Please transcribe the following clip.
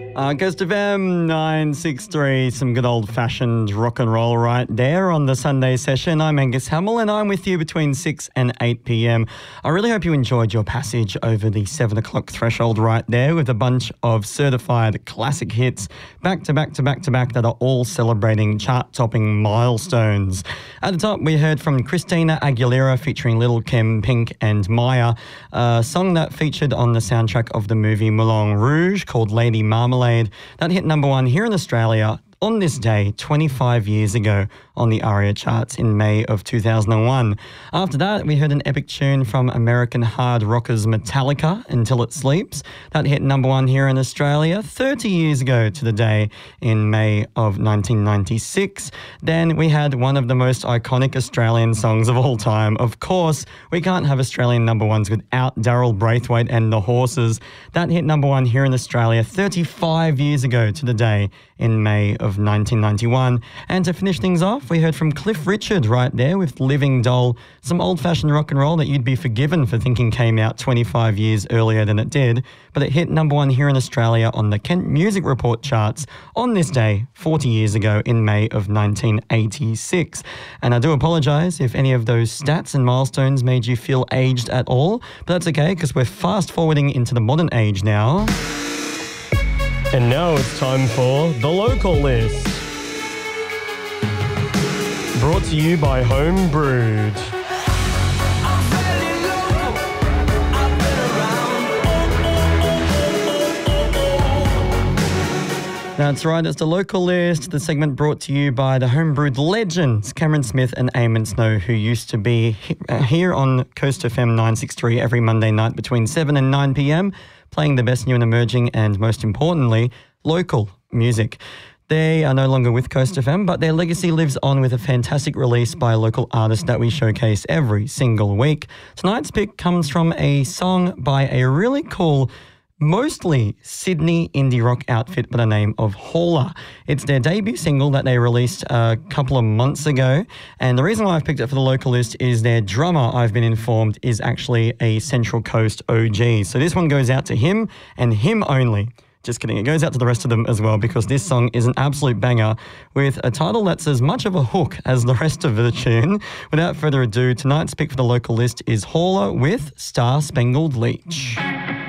Ghost FM 963, some good old-fashioned rock and roll right there on the Sunday session. I'm Angus Hamill and I'm with you between 6 and 8 p.m. I really hope you enjoyed your passage over the 7 o'clock threshold right there with a bunch of certified classic hits back to back to back to back that are all celebrating chart-topping milestones. At the top, we heard from Christina Aguilera featuring Lil' Kim, Pink and Maya, a song that featured on the soundtrack of the movie Moulin Rouge called Lady Marmalade. That hit number one here in Australia on this day 25 years ago on the ARIA charts in May of 2001. After that, we heard an epic tune from American hard rockers Metallica, Until It Sleeps. That hit number one here in Australia 30 years ago to the day in May of 1996. Then we had one of the most iconic Australian songs of all time. Of course, we can't have Australian number ones without Daryl Braithwaite and the Horses. That hit number one here in Australia 35 years ago to the day in May of 1991. And to finish things off, we heard from Cliff Richard right there with Living Doll, some old-fashioned rock and roll that you'd be forgiven for thinking came out 25 years earlier than it did, but it hit number one here in Australia on the Kent Music Report charts on this day 40 years ago in May of 1986. And I do apologise if any of those stats and milestones made you feel aged at all, but that's okay because we're fast-forwarding into the modern age now. And now it's time for The Local List. Brought to you by Home Brewed. That's right, it's The Local List, the segment brought to you by the homebrewed legends, Cameron Smith and Eamon Snow, who used to be here on Coast FM 963 every Monday night between 7 and 9 p.m, playing the best new and emerging and, most importantly, local music. They are no longer with Coast FM, but their legacy lives on with a fantastic release by a local artist that we showcase every single week. Tonight's pick comes from a song by a really cool, mostly Sydney indie rock outfit by the name of Hauler. It's their debut single that they released a couple of months ago, and the reason why I've picked it for the local list is their drummer, I've been informed, is actually a Central Coast OG. So this one goes out to him and him only. Just kidding, it goes out to the rest of them as well because this song is an absolute banger with a title that's as much of a hook as the rest of the tune. Without further ado, tonight's pick for the local list is Hauler with Star Spangled Leech.